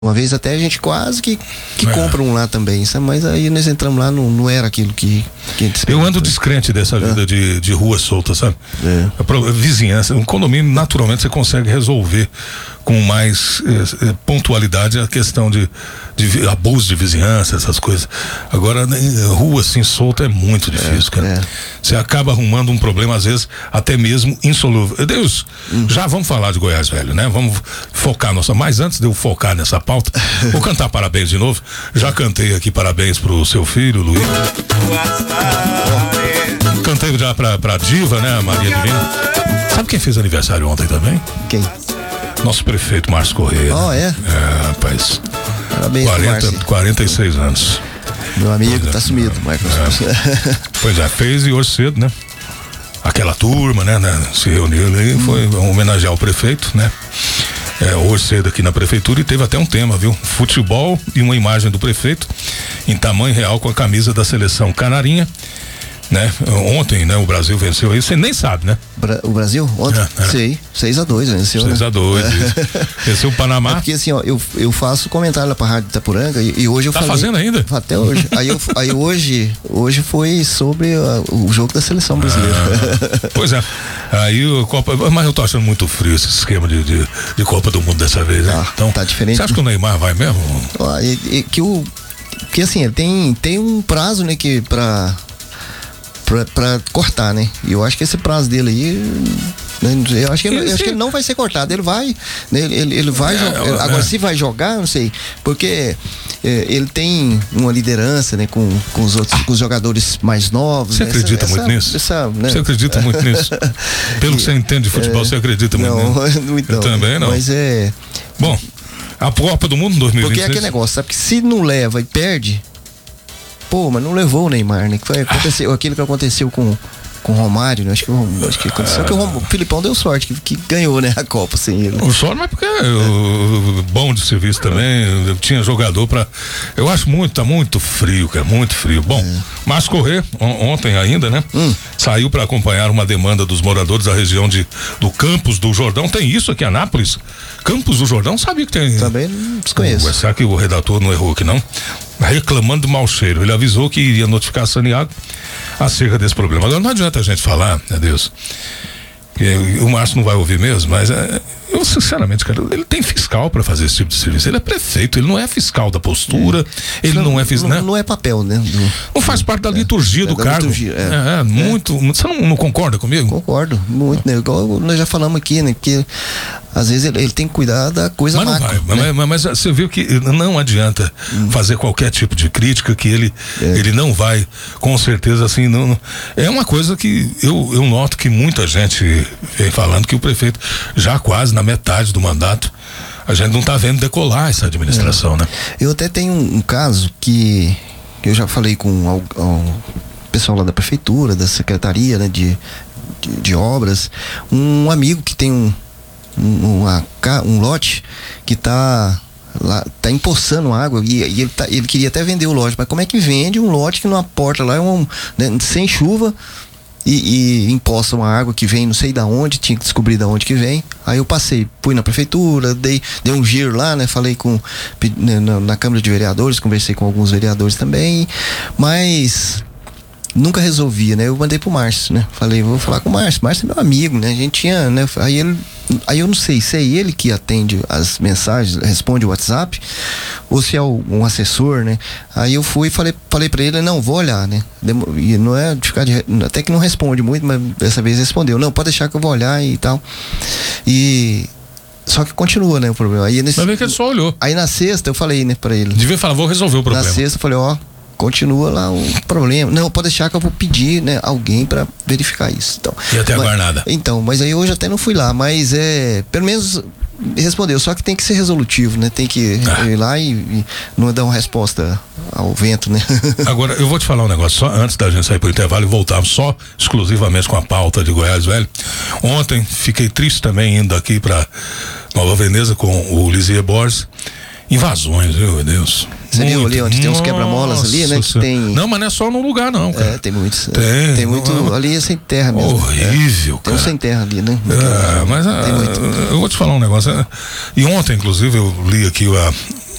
Uma vez até a gente quase que compra um lá também, sabe? Mas aí nós entramos lá, não era aquilo que a gente esperava. Eu ando descrente dessa vida de rua solta, sabe? Vizinhança, um condomínio, naturalmente você consegue resolver com mais pontualidade a questão de abuso de vizinhança, essas coisas. Agora, rua assim solta é muito difícil, cara. Você acaba arrumando um problema, às vezes, até mesmo insolúvel. Deus, já vamos falar de Goiás Velho, né? Vamos focar mas antes de eu focar nessa pauta, vou cantar parabéns de novo. Já cantei aqui parabéns pro seu filho, Luiz. Cantei já pra diva, né? A Maria Divina. Sabe quem fez aniversário ontem também? Quem? Nosso prefeito Márcio Correia. Rapaz. Parabéns, 46 anos. Meu amigo tá sumido, Marcos. Pois é, fez e hoje cedo, né? Aquela turma, né? Se reuniu ali, foi homenagear o prefeito, né? Hoje cedo aqui na prefeitura, e teve até um tema, viu? Futebol e uma imagem do prefeito em tamanho real com a camisa da seleção canarinha, né? Ontem, né? O Brasil venceu aí, você nem sabe, né? O Brasil? Ontem? Sei, 6-2 venceu, 6-2, venceu o Panamá. Porque assim, ó, eu faço comentário lá pra Rádio Itapuranga e hoje eu falei... Tá fazendo ainda? Até hoje. Aí hoje foi sobre o jogo da seleção brasileira. Pois é. Aí mas eu tô achando muito frio esse esquema de Copa do Mundo dessa vez, né? Então, tá diferente. Você acha que o Neymar vai mesmo? Que assim, ele tem um prazo, né, que pra cortar, né? E eu acho que esse prazo dele aí, eu acho que ele não vai ser cortado. Ele vai, né? Ele vai jogar. Agora, se vai jogar, não sei, porque ele tem uma liderança, né, com os outros, com os jogadores mais novos. Você acredita muito nisso? Né? Você acredita muito nisso? Pelo que você entende de futebol, você acredita muito nisso? Não, então, eu também não. Mas bom, a Copa do Mundo 2026. Porque é aquele negócio, sabe? Que se não leva e perde, mas não levou o Neymar, né? Aquilo que aconteceu com o Romário, né? Acho que aconteceu que o Filipão deu sorte, que ganhou, né, a Copa sem ele. O sorte, mas porque bom de serviço também, tinha jogador pra... Eu acho tá muito frio, cara, muito frio. Bom, Márcio Correia, ontem ainda, né? Saiu pra acompanhar uma demanda dos moradores da região do Campos do Jordão. Tem isso aqui em Anápolis? Campos do Jordão, sabia que tem. Também não desconheço. Será que o redator não errou aqui, não? Reclamando do mau cheiro. Ele avisou que iria notificar a Saneago acerca desse problema. Agora não adianta a gente falar, meu Deus, que o Márcio não vai ouvir mesmo, mas eu sinceramente, cara, ele tem fiscal pra fazer esse tipo de serviço. Ele é prefeito, ele não é fiscal da postura, ele não é fiscal, né? Não é papel, né? Não faz parte da liturgia do cargo. Muito. Você não concorda comigo? Concordo, muito, né? Igual nós já falamos aqui, né? Que às vezes ele tem que cuidar da coisa macro. Mas você viu que não adianta fazer qualquer tipo de crítica, que ele não vai, com certeza, assim, não. É uma coisa que eu noto que muita gente vem falando que o prefeito já quase na metade do mandato, a gente não tá vendo decolar essa administração, né? Eu até tenho um caso que eu já falei com o pessoal lá da prefeitura, da secretaria, né, de obras, um amigo que tem um lote que tá empoçando água e ele queria até vender o lote, mas como é que vende um lote que numa porta lá né, sem chuva e empoça uma água que vem não sei da onde, tinha que descobrir da onde que vem. Aí eu fui na prefeitura, dei um giro lá, né, falei na Câmara de Vereadores, conversei com alguns vereadores também, mas nunca resolvia, né? Eu mandei pro Márcio, né? Falei, vou falar com o Márcio é meu amigo, né? A gente tinha, né? Aí eu não sei se é ele que atende as mensagens, responde o WhatsApp, ou se é um assessor, né? Aí eu fui e falei pra ele, não, vou olhar, né? E não é de ficar até que não responde muito, mas dessa vez respondeu, não, pode deixar que eu vou olhar e tal. Só que continua, né, o problema. Mas vê que ele só olhou. Aí na sexta eu falei, né, pra ele. Devia falar, vou resolver o problema. Na sexta eu falei, continua lá o problema. Não, pode deixar que eu vou pedir, né, alguém pra verificar isso. Então, e até agora nada. Então, mas aí hoje até não fui lá, mas pelo menos respondeu, só que tem que ser resolutivo, né? Tem que ir lá e não dar uma resposta ao vento, né? Agora, eu vou te falar um negócio, só antes da gente sair pro intervalo e voltar só exclusivamente com a pauta de Goiás Velho. Ontem, fiquei triste também indo aqui pra Nova Veneza com o Lisier Borges. Invasões, meu Deus. Você viu ali onde tem uns quebra-molas ali, né? Que tem... Não, mas não é só num lugar, não, cara. Tem muitos. Tem muito. Ali é sem terra mesmo. Horrível, cara. Tem um sem terra ali, né? Mas eu vou te falar um negócio. E ontem, inclusive, eu li aqui